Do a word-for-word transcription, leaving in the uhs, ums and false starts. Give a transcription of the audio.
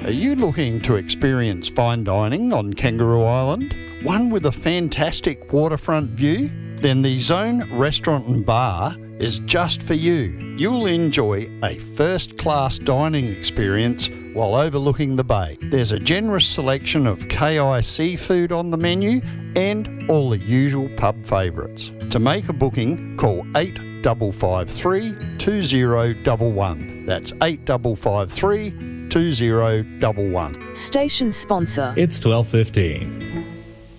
Are you looking to experience fine dining on Kangaroo Island? One with a fantastic waterfront view? Then the Zone Restaurant and Bar is just for you. You'll enjoy a first-class dining experience while overlooking the bay. There's a generous selection of K I seafood on the menu and all the usual pub favourites. To make a booking, call eight five five three, two zero one one. That's eight five five three, two zero one one. Station sponsor. It's twelve fifteen.